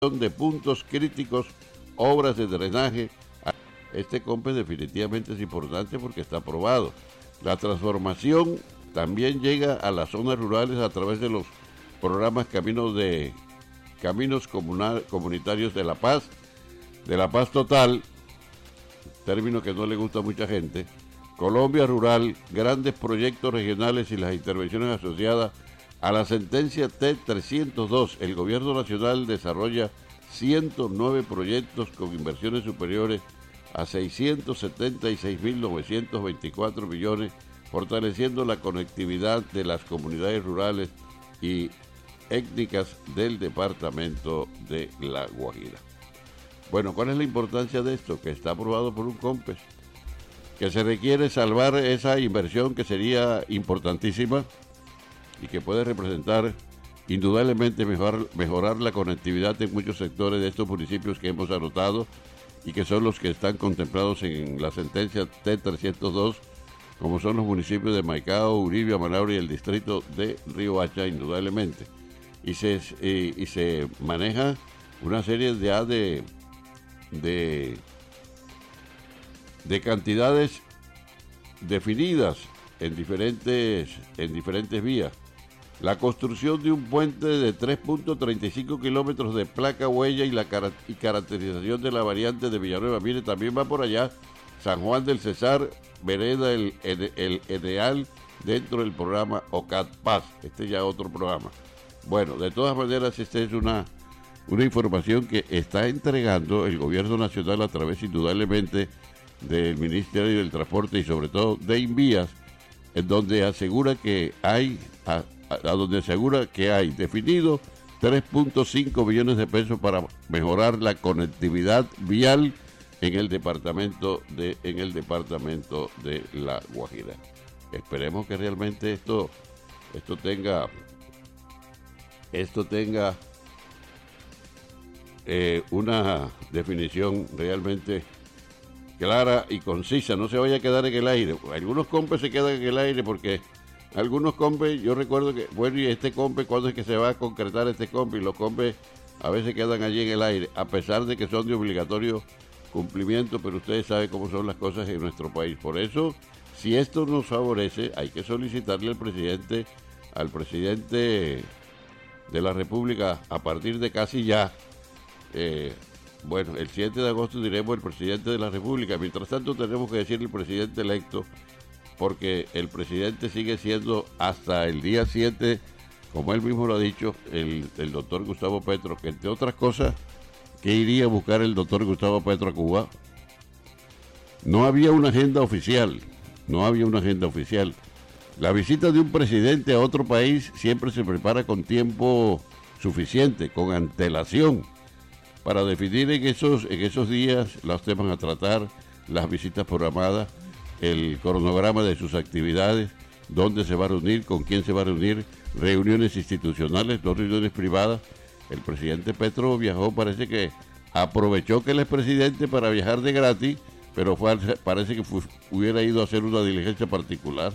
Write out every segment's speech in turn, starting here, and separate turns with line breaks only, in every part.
de puntos críticos, obras de drenaje. Este COMPES definitivamente es importante porque está aprobado. La transformación también llega a las zonas rurales a través de los programas Caminos Comunitarios de la Paz Total, término que no le gusta a mucha gente, Colombia Rural, grandes proyectos regionales y las intervenciones asociadas a la sentencia T-302. El Gobierno Nacional desarrolla 109 proyectos con inversiones superiores a 676.924 millones, fortaleciendo la conectividad de las comunidades rurales y étnicas del departamento de La Guajira. Bueno, ¿cuál es la importancia de esto? Que está aprobado por un COMPES, que se requiere salvar esa inversión que sería importantísima y que puede representar indudablemente mejorar la conectividad en muchos sectores de estos municipios que hemos anotado y que son los que están contemplados en la sentencia T-302, como son los municipios de Maicao, Uribe, Manaure y el distrito de Riohacha, indudablemente. Y se maneja una serie de cantidades definidas en diferentes vías. La construcción de un puente de 3.35 kilómetros de placa huella y caracterización de la variante de Villanueva. Mire, también va por allá San Juan del Cesar, Vereda el Eneal, dentro del programa OCAT Paz. Este ya es otro programa. Bueno, de todas maneras, esta es una información que está entregando el Gobierno Nacional a través, indudablemente, del Ministerio del Transporte y sobre todo de Invías, en donde asegura que hay definido 3.5 billones de pesos para mejorar la conectividad vial en el departamento de La Guajira. Esperemos que realmente esto tenga una definición realmente clara y concisa, no se vaya a quedar en el aire. Algunos COMPES se quedan en el aire porque algunos COMPES, yo recuerdo que, bueno, y este COMPES, ¿cuándo es que se va a concretar este COMPES? Y los COMPES a veces quedan allí en el aire, a pesar de que son de obligatorio cumplimiento, pero ustedes saben cómo son las cosas en nuestro país. Por eso, si esto nos favorece, hay que solicitarle al presidente de la República, a partir de casi ya, bueno, el 7 de agosto diremos el presidente de la República. Mientras tanto tenemos que decir el presidente electo, porque el presidente sigue siendo hasta el día 7, como él mismo lo ha dicho, el doctor Gustavo Petro, que entre otras cosas, ¿qué iría a buscar el doctor Gustavo Petro a Cuba? No había una agenda oficial. La visita de un presidente a otro país siempre se prepara con tiempo suficiente, con antelación, para definir en esos días los temas a tratar, las visitas programadas, el cronograma de sus actividades, dónde se va a reunir, con quién se va a reunir, reuniones institucionales, no reuniones privadas. El presidente Petro viajó, parece que aprovechó que él es presidente para viajar de gratis, pero parece que hubiera ido a hacer una diligencia particular.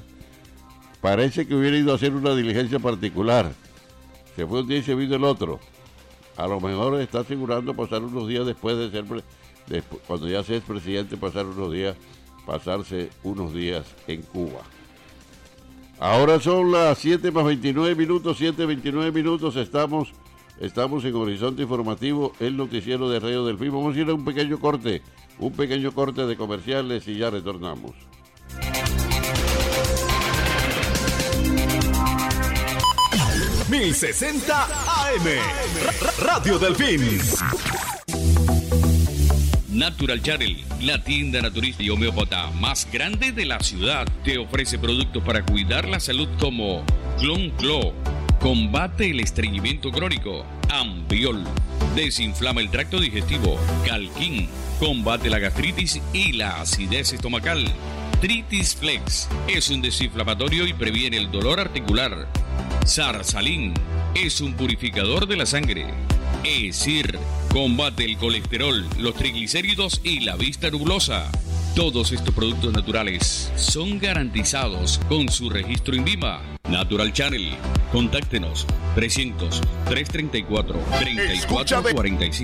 Se fue un día y se vino el otro. A lo mejor está asegurando pasar unos días después de ser cuando ya se es presidente, pasarse unos días en Cuba. Ahora son las 7:29 minutos, estamos en Horizonte Informativo, el noticiero de Radio Delfín. Vamos a ir a un pequeño corte de comerciales y ya retornamos.
...1060 AM... Radio Delfín.
Natural Charel, la tienda naturista y homeópata más grande de la ciudad, te ofrece productos para cuidar la salud como Clon-Clo, combate el estreñimiento crónico, Ambiol, desinflama el tracto digestivo, Calquín, combate la gastritis y la acidez estomacal, Tritis Flex, es un desinflamatorio y previene el dolor articular, Sarsalín, es un purificador de la sangre, Esir, combate el colesterol, los triglicéridos y la vista nublosa. Todos estos productos naturales son garantizados con su registro INVIMA. Natural Channel. Contáctenos 300-334-3445.